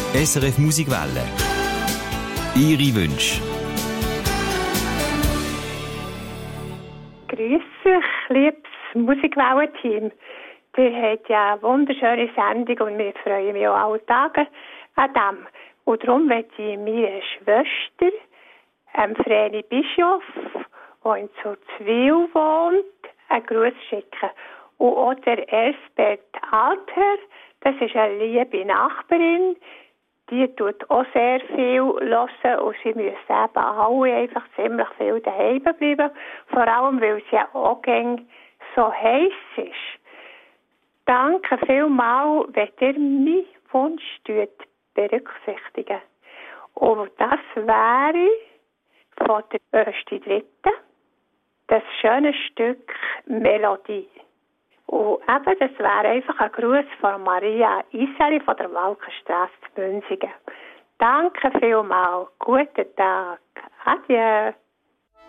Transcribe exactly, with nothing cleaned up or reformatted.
S R F Musikwelle. Ihre Wünsche. Grüß euch, liebes Musikwellen-Team. Ihr habt ja eine wunderschöne Sendung und wir freuen mich auch alle Tage an dem. Und darum möchte ich meiner Schwester, ähm, Vreni Bischof, die in Zuzwil wohnt, einen Gruß schicken. Und auch der Elsbeth Alter, das ist eine liebe Nachbarin, die tut auch sehr viel hören und sie müssen eben alle einfach ziemlich viel daheim bleiben. Vor allem, weil es ja auch gäng so heiß ist. Danke vielmals, wenn ihr meinen Wunsch berücksichtigen. Und das wäre von der Östi Dritte das schöne Stück Melodie. Und eben, das wäre einfach ein Gruß von Maria Iseli von der Walkenstrasse zu Münzigen. Danke vielmals. Guten Tag. Adieu.